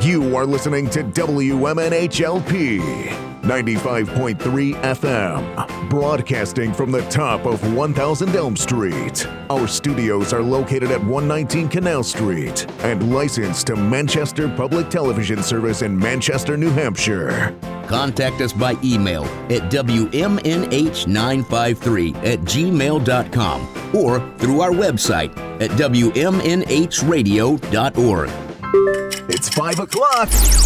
You are listening to WMNHLP 95.3 FM, broadcasting from the top of 1000 Elm Street. Our studios are located at 119 Canal Street and licensed to Manchester Public Television Service in Manchester, New Hampshire. Contact us by email at WMNH953@gmail.com or through our website at WMNHradio.org. It's 5 o'clock.